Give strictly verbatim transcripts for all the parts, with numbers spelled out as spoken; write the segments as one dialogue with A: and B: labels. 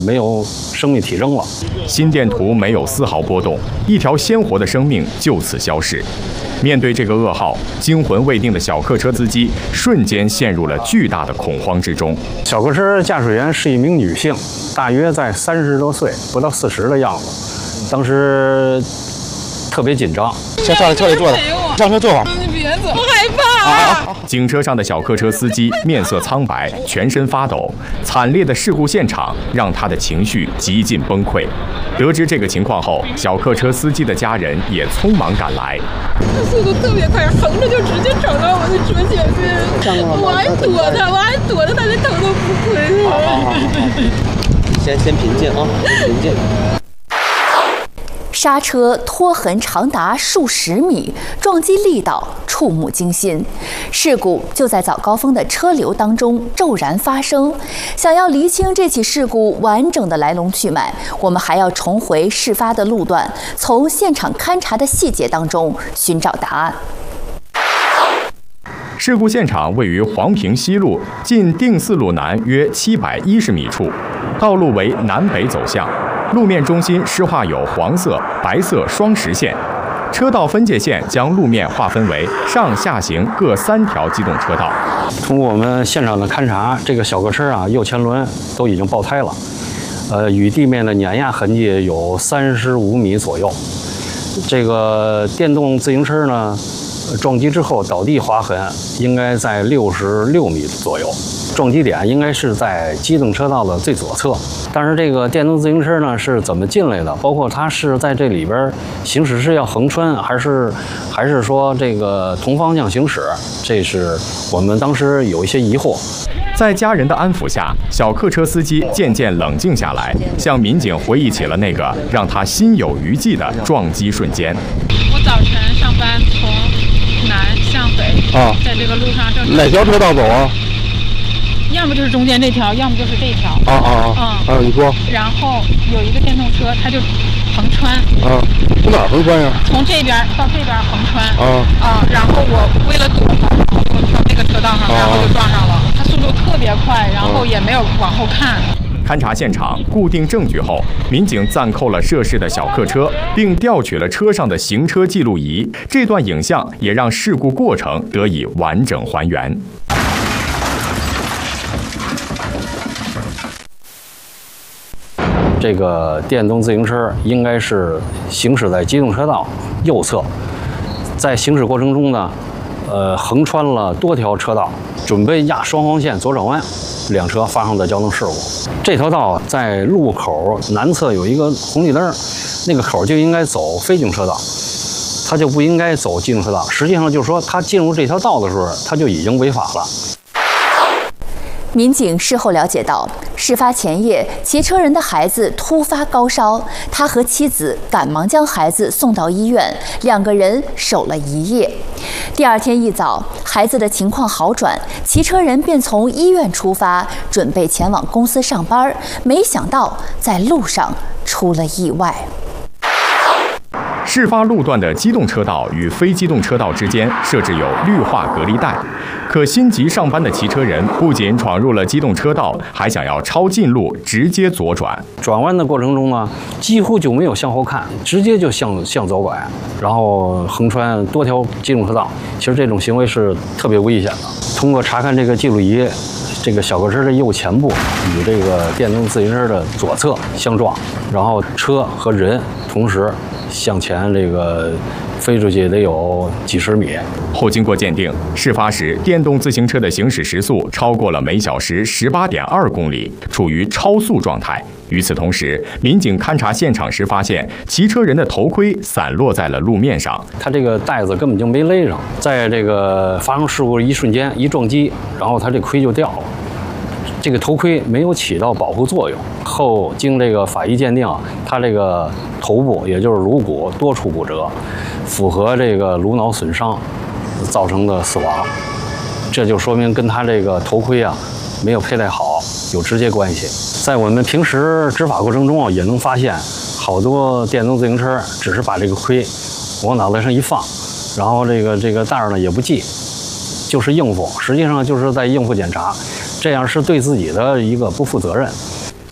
A: 没有生命体征了。
B: 心电图没有丝毫波动，一条鲜活的生命就此消逝。面对这个噩耗，惊魂未定的小客车司机瞬间陷入了巨大的恐慌之中。
A: 小客车驾驶员是一名女性，大约在三十多岁，不到四十的样子。当时特别紧张，
C: 先上车里坐着，上车坐会儿。
D: 你别走，我害怕。
B: 啊！警车上的小客车司机面色苍白，全身发抖。惨烈的事故现场让他的情绪极尽崩溃。得知这个情况后，小客车司机的家人也匆忙赶来。
D: 他速度特别快，横着就直接闯到我的车前面，我还躲他，我还躲着他的头都不回。
C: 好好好好，先先平静啊，平静。
E: 刹车拖痕长达数十米，撞击力道触目惊心。事故就在早高峰的车流当中骤然发生。想要厘清这起事故完整的来龙去脉，我们还要重回事发的路段，从现场勘查的细节当中寻找答案。
B: 事故现场位于黄平西路近定四路南约七百一十米处，道路为南北走向。路面中心施画有黄色、白色双实线，车道分界线将路面划分为上下行各三条机动车道。
A: 通过我们现场的勘查，这个小客车啊右前轮都已经爆胎了，呃，与地面的碾压痕迹有三十五米左右。这个电动自行车呢，撞击之后倒地划痕应该在六十六米左右。撞击点应该是在机动车道的最左侧，但是这个电动自行车呢是怎么进来的？包括它是在这里边行驶是要横穿，还是还是说这个同方向行驶？这是我们当时有一些疑惑。
B: 在家人的安抚下，小客车司机渐渐冷静下来，向民警回忆起了那个让他心有余悸的撞击瞬间。
D: 我早晨上班从南向北，啊，在这个路上正
C: 哪条车道走啊？
D: 要么就是中间这条，要么就是这条。
C: 啊啊啊！嗯，啊，你说。然
D: 后有一个电动车，它就横穿。
C: 啊，从哪儿横穿呀？
D: 从这边到这边横穿。
C: 啊
D: 啊，然后我为了躲它，我跳那个车道上，然后就撞上了。它速度特别快，然后也没有往后看。
B: 勘查现场，固定证据后，民警暂扣了涉事的小客车，并调取了车上的行车记录仪。这段影像也让事故过程得以完整还原。
A: 这个电动自行车应该是行驶在机动车道右侧，在行驶过程中呢，呃，横穿了多条车道，准备压双黄线左转弯，两车发生的交通事故。这条道在路口南侧有一个红绿灯，那个口就应该走非机动车道，他就不应该走机动车道。实际上就是说，他进入这条道的时候，他就已经违法了。
E: 民警事后了解到，事发前夜，骑车人的孩子突发高烧，他和妻子赶忙将孩子送到医院，两个人守了一夜。第二天一早，孩子的情况好转，骑车人便从医院出发，准备前往公司上班，没想到在路上出了意外。
B: 事发路段的机动车道与非机动车道之间设置有绿化隔离带，可心急上班的骑车人不仅闯入了机动车道，还想要抄近路直接左转。
A: 转弯的过程中呢，几乎就没有向后看，直接就向向左拐，然后横穿多条机动车道。其实这种行为是特别危险的。通过查看这个记录仪，这个小客车的右前部与这个电动自行车的左侧相撞，然后车和人同时向前这个飞出去得有几十米。
B: 后经过鉴定，事发时电动自行车的行驶时速超过了每小时十八点二公里，处于超速状态。与此同时，民警勘察现场时发现，骑车人的头盔散落在了路面上，
A: 他这个带子根本就没勒上，在这个发生事故的一瞬间，一撞击，然后他这盔就掉了。这个头盔没有起到保护作用。后经这个法医鉴定，他这个头部也就是颅骨多处骨折，符合这个颅脑损伤造成的死亡。这就说明跟他这个头盔啊没有佩戴好有直接关系。在我们平时执法过程中啊，也能发现好多电动自行车只是把这个盔往脑袋上一放，然后这个这个带儿呢也不系，就是应付，实际上就是在应付检查，这样是对自己的一个不负责任。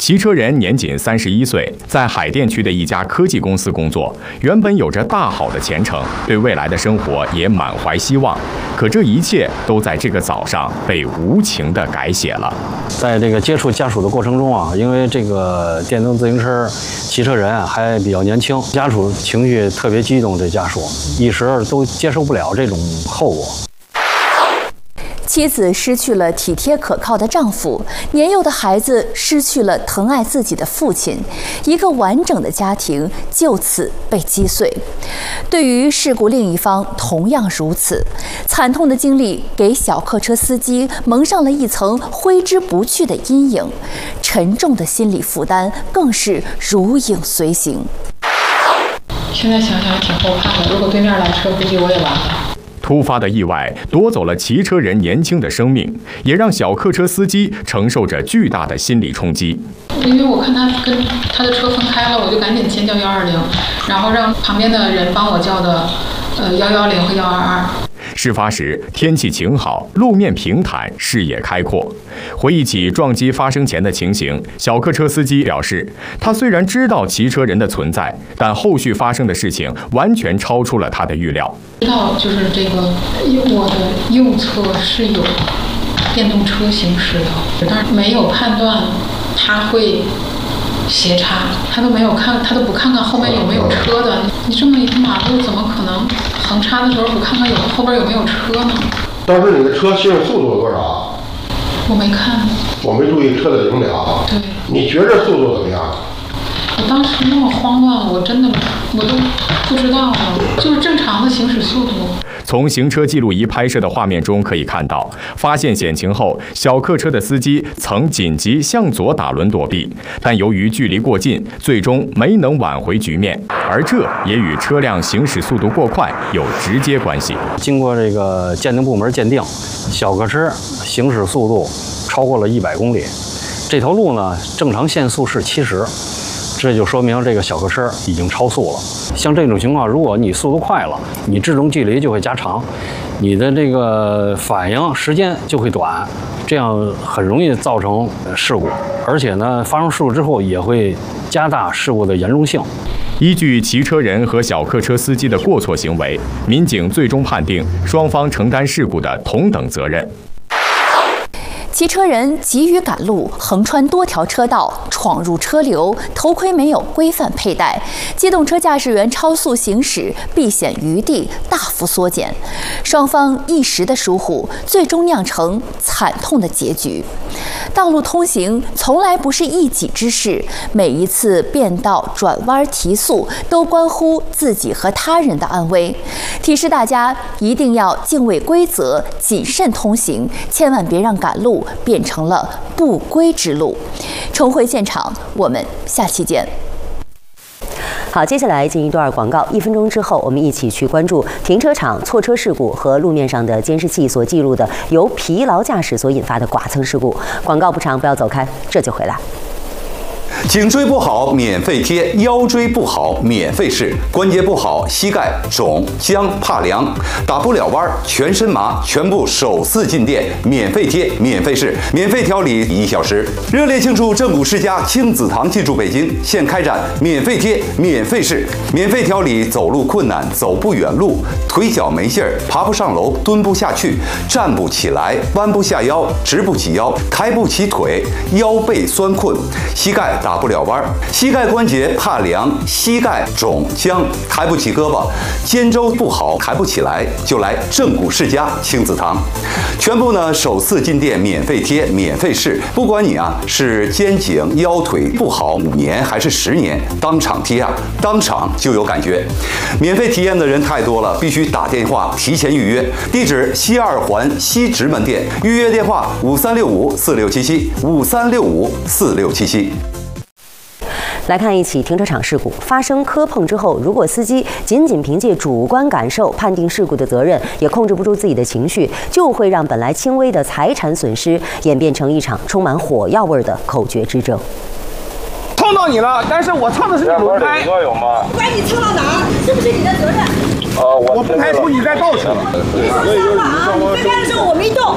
B: 骑车人年仅三十一岁，在海淀区的一家科技公司工作，原本有着大好的前程，对未来的生活也满怀希望。可这一切都在这个早上被无情地改写了。
A: 在这个接触家属的过程中啊，因为这个电动自行车骑车人还比较年轻，家属情绪特别激动，这家属一时都接受不了这种后果。
E: 妻子失去了体贴可靠的丈夫，年幼的孩子失去了疼爱自己的父亲，一个完整的家庭就此被击碎。对于事故另一方同样如此，惨痛的经历给小客车司机蒙上了一层挥之不去的阴影，沉重的心理负担更是如影随形。
D: 现在想想挺后怕的，如果对面来车，估计我也完了。
B: 突发的意外夺走了骑车人年轻的生命，也让小客车司机承受着巨大的心理冲击。
D: 因为我看他跟他的车分开了，我就赶紧先叫幺二零，然后让旁边的人帮我叫的，呃幺幺零和幺二二。
B: 事发时天气晴好，路面平坦，视野开阔。回忆起撞击发生前的情形，小客车司机表示，他虽然知道骑车人的存在，但后续发生的事情完全超出了他的预料。
D: 知道就是这个我的右侧是有电动车行驶的，但是没有判断他会斜插，他都没有看，他都不看看后面有没有车的。你这么一个马路，怎么可能横插的时候不看看有后边有没有车呢？
F: 当时你的车行驶速度多少？
D: 我没看。
F: 我没注意车的灵了。
D: 对。
F: 你觉着速度怎么样？
D: 我当时那么慌乱，我真的我都不知道了，就是正常的行驶速度。
B: 从行车记录仪拍摄的画面中可以看到，发现险情后，小客车的司机曾紧急向左打轮躲避，但由于距离过近，最终没能挽回局面，而这也与车辆行驶速度过快有直接关系。
A: 经过这个鉴定部门鉴定，小客车行驶速度超过了一百公里，这条路呢正常限速是七十。这就说明这个小客车已经超速了。像这种情况，如果你速度快了，你制动距离就会加长，你的这个反应时间就会短，这样很容易造成事故。而且呢，发生事故之后也会加大事故的严重性。
B: 依据骑车人和小客车司机的过错行为，民警最终判定双方承担事故的同等责任。
E: 骑车人急于赶路，横穿多条车道，闯入车流，头盔没有规范佩戴，机动车驾驶员超速行驶，避险余地大幅缩减，双方一时的疏忽，最终酿成惨痛的结局。道路通行从来不是一己之事，每一次变道、转弯、提速，都关乎自己和他人的安危。提示大家一定要敬畏规则，谨慎通行，千万别让赶路变成了不归之路。重回现场，我们下期见。
G: 好，接下来进一段广告，一分钟之后，我们一起去关注停车场错车事故和路面上的监视器所记录的由疲劳驾驶所引发的剐蹭事故。广告不长，不要走开，这就回来。
H: 颈椎不好免费贴，腰椎不好免费试，关节不好膝盖肿僵怕凉，打不了弯全身麻，全部首次进店免费贴免费试，免费调理一小时。热烈庆祝正骨世家亲子堂进驻北京，现开展免费贴免费试，免费调理走路困难、走不远路、腿脚没劲儿、爬不上楼、蹲不下去、站不起来、弯不下腰、直不起腰、抬不起腿、腰背酸困、膝盖打不了弯，膝盖关节怕凉，膝盖肿僵，抬不起胳膊，肩周不好，抬不起来，就来正骨世家亲子堂。全部呢首次进店免费贴免费试，不管你啊是肩颈腰腿不好五年还是十年，当场贴啊，当场就有感觉。免费体验的人太多了，必须打电话提前预约。地址西二环西直门店，预约电话五三六五四六七七五三六五四六七七。
G: 来看一起停车场事故发生磕碰之后，如果司机仅仅凭借主观感受判定事故的责任，也控制不住自己的情绪，就会让本来轻微的财产损失演变成一场充满火药味的口诀之争。
I: 碰到你了，但是我蹭的是你轮胎，
J: 有吗？
K: 不管你蹭到哪儿，是不是你的责任？
I: 呃，我不排除你在倒车。
K: 你受伤了啊！你在开的时候我没动。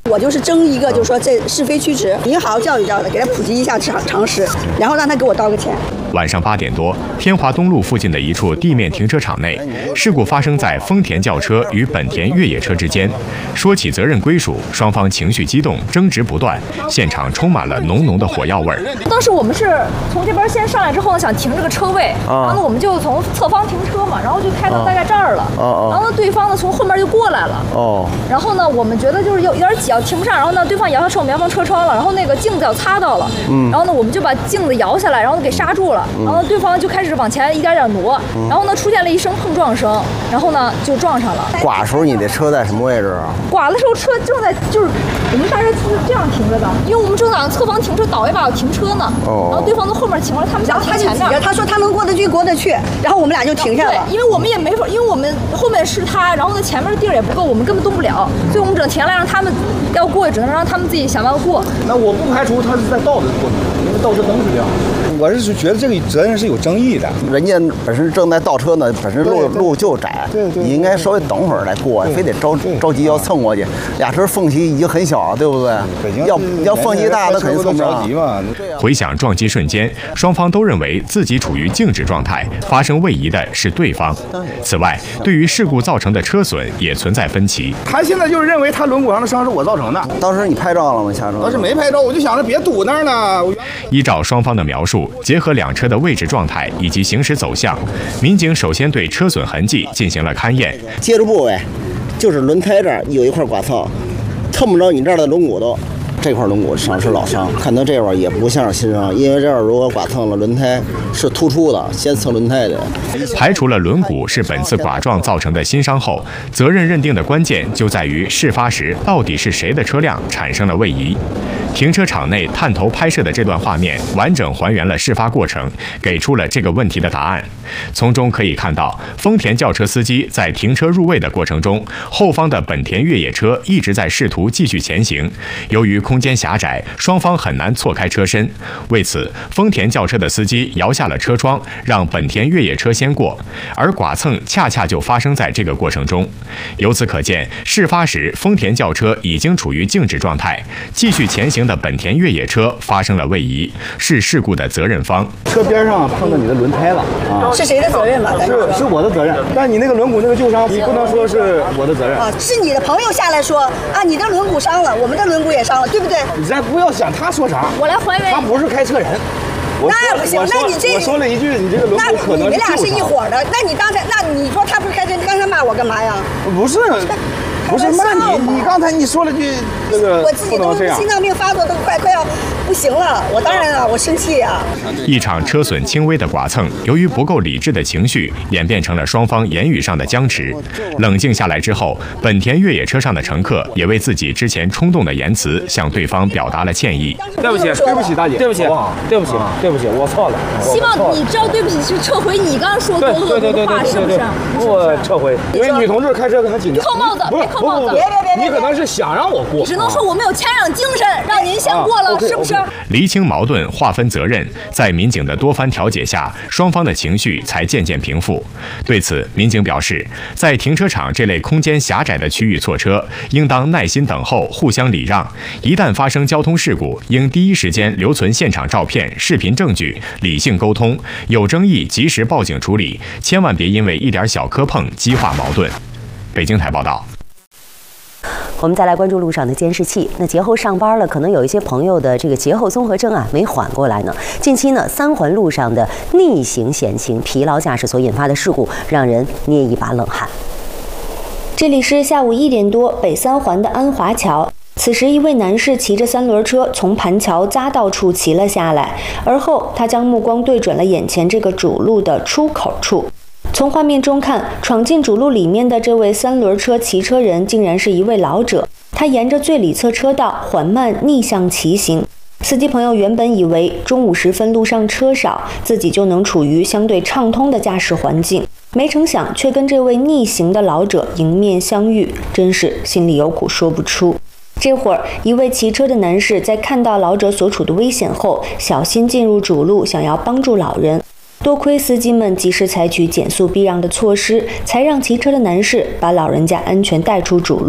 K: 我就是争一个，就是说这是非曲直，你好好教育教育他，给他普及一下常常识，然后让他给我道个歉。
B: 晚上八点多，天华东路附近的一处地面停车场内，事故发生在丰田轿车与本田越野车之间。说起责任归属，双方情绪激动，争执不断，现场充满了浓浓的火药味儿。
J: 当时我们是从这边先上来之后呢，想停这个车位，
C: 啊、
J: 然后呢我们就从侧方停车嘛，然后就开到大概这儿了，
C: 啊啊、
J: 然后呢对方呢从后面就过来了，
C: 哦，
J: 然后呢我们觉得就是有有点挤，停不上，然后呢对方摇下车，我们摇上车窗了，然后那个镜子要擦到了，嗯，然后呢我们就把镜子摇下来，然后给刹住了，嗯、然后对方就开始往前一点点挪，嗯、然后呢出现了一声碰撞声，然后呢就撞上了。
C: 剐时候你的车在什么位置啊？
J: 剐的时候车正在就是我们大概是这样停着的，因为我们正在侧方停车倒一把要停车呢，哦，然后对方从后面停了，他们想停前面，
K: 他说他能过得去过得去，然后我们俩就停下了。
J: 对，因为我们也没法，因为我们后面是他，然后呢前面的地儿也不够，我们根本动不了，所以我们只能停下来让他们要过，只能让他们自己想办法过。
I: 那我不排除他是在倒着过，因为倒车灯是这样。我是觉得这个责任是有争议的，
C: 人家本身正在倒车呢，本身路路就窄，
I: 对对，
C: 你应该稍微等会儿来过，非得着着急要蹭过去，俩车缝隙已经很小了，对不对？要要缝隙大，那肯定蹭不上。
B: 回想撞击瞬间，双方都认为自己处于静止状态，发生位移的是对方。此外，对于事故造成的车损也存在分歧。
I: 他现在就是认为他轮毂上的伤是我造成的。
C: 当时你拍照了吗？下车？
I: 当时没拍照，我就想着别堵那儿呢。
B: 依照双方的描述，结合两车的位置状态以及行驶走向，民警首先对车损痕迹进行了勘验。
C: 接触部位就是轮胎这儿有一块剐蹭，蹭不着你这儿的轮毂都。这块轮毂伤是老伤，看到这块也不像是新伤，因为这儿如果剐蹭了轮胎是突出的，先蹭轮胎的。
B: 排除了轮毂是本次剐撞造成的新伤后，责任认定的关键就在于事发时到底是谁的车辆产生了位移。停车场内探头拍摄的这段画面，完整还原了事发过程，给出了这个问题的答案。从中可以看到，丰田轿车司机在停车入位的过程中，后方的本田越野车一直在试图继续前行。由于空间狭窄，双方很难错开车身，为此，丰田轿车的司机摇下了车窗，让本田越野车先过，而剐蹭恰恰就发生在这个过程中。由此可见，事发时丰田轿车已经处于静止状态，继续前行的本田越野车发生了位移，是事故的责任方。
I: 车边上碰到你的轮胎了啊，
K: 是谁的责任吧？
I: 是是我的责任，但你那个轮毂那个旧伤，你不能说是我的责任
K: 啊。是你的朋友下来说啊，你的轮毂伤了，我们的轮毂也伤了，对不对？
I: 你咱不要想他说啥，
J: 我来还原。
I: 他不是开车人。
K: 那不行，那你这
I: 我说了一句，你这个轮毂可能是旧伤。那
K: 你们俩是一伙的，那你刚才那你说他不是开车，你刚才骂我干嘛呀？
I: 不是。不是骂你，你刚才你说了句那个，
K: 我自己都心脏病发作都快快要不行了，我当然啊，我生气啊。
B: 一场车损轻微的剐蹭，由于不够理智的情绪，演变成了双方言语上的僵持。冷静下来之后，本田越野车上的乘客也为自己之前冲动的言辞向对方表达了歉意。
I: 对不起，对不起，大姐，对不起，对不起，对不起，我错了。
J: 希望你知道对不起是撤回你刚刚说的恶毒的话，是不是？
I: 我撤回，因为女同志开车可能紧张。
J: 扣帽子，别扣帽子。
K: 别别别！
I: 你可能是想让我过，
J: 只能说我们有谦让精神，让您先过了，是不是？
B: 厘清矛盾，划分责任，在民警的多番调解下，双方的情绪才渐渐平复。对此，民警表示，在停车场这类空间狭窄的区域错车，应当耐心等候，互相礼让。一旦发生交通事故，应第一时间留存现场照片、视频证据，理性沟通，有争议及时报警处理，千万别因为一点小磕碰激化矛盾。北京台报道。
G: 我们再来关注路上的监视器。那节后上班了，可能有一些朋友的这个节后综合征啊没缓过来呢。近期呢，三环路上的逆行险情、疲劳驾驶所引发的事故，让人捏一把冷汗。
L: 这里是下午一点多，北三环的安华桥。此时，一位男士骑着三轮车从盘桥匝道处骑了下来，而后他将目光对准了眼前这个主路的出口处。从画面中看，闯进主路里面的这位三轮车骑车人竟然是一位老者，他沿着最里侧车道缓慢逆向骑行。司机朋友原本以为中午时分路上车少，自己就能处于相对畅通的驾驶环境，没成想却跟这位逆行的老者迎面相遇，真是心里有苦说不出。这会儿，一位骑车的男士在看到老者所处的危险后，小心进入主路，想要帮助老人。多亏司机们及时采取减速避让的措施，才让骑车的男士把老人家安全带出主路。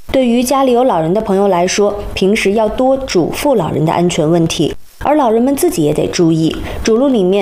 L: 对于家里有老人的朋友来说，平时要多嘱咐老人的安全问题，而老人们自己也得注意。主路里面